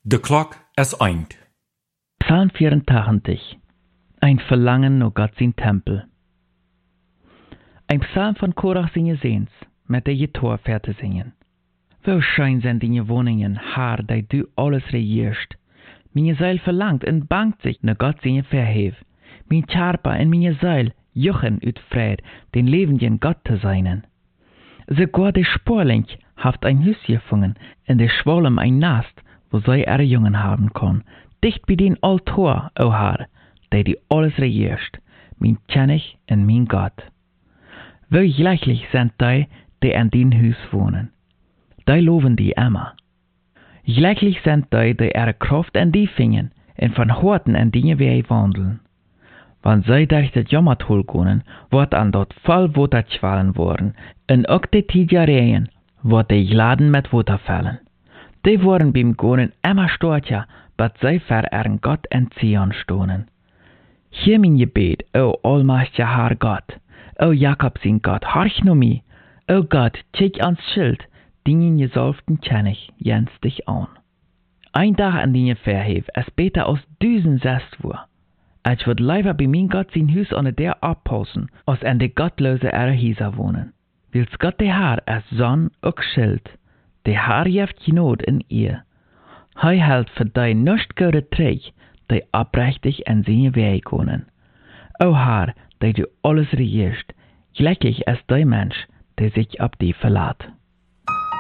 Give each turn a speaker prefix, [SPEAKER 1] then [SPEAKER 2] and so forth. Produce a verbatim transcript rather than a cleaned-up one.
[SPEAKER 1] De klok is eind.
[SPEAKER 2] Psalm vierentachtig. Ein Verlangen nach Gott sein Tempel. Ein Psalm von Korach seine Sehens, mit der Gitarre fertig singen. Wo schön sind deine Wohnungen, Herr, da du alles regierst. Meine Seele verlangt und bangt sich nach Gott seine Verhef. Mein Körper und meine Seele juchen ut Fried, den lebenden Gott zu seinen. Sogar der Sporling haft ein Hüs gefangen, in der Schwolem ein Nast, wo sie ihre Jungen haben kann, dicht bei den Altor, o Herr, der du alles regierst, mein König und mein Gott. Wie gleichlich sind die, die an dein Hüs wohnen. Die loben die immer. Gleichlich sind die, die ihre Kraft an die fingen, und von Horten an die Wege wandeln. Wenn sie durch das Jammertal gehen, wird an dort voll Wasser schwallen worden, und auch die Tigereien wird die geladen mit Wasser fallen. Die wurden beim Gehen immer stärker, bis sie für ihren Gott in Zion stohnen. Hier mein Gebet, o allmächtiger Herr Gott, o Jakob sein Gott, horch nur mi, o Gott, kick ans Schild, deinen gesalbten König, jens dich an. Ein Tag an deine Verhef ist besser als düsen Sest war. Ich würd lieber bei mein Gott sein Hüs an der abpassen, als an der gottlose ihre Häuser wohnen. Wils Gott der Herr als Sonn und Schild, der Herr jeft Not in ihr. Hei hält für die nicht gute Träg, die abrechtig an seine Wege gehen. O Herr, der du alles regierst, glücklich ist der Mensch, der sich auf dich verlässt.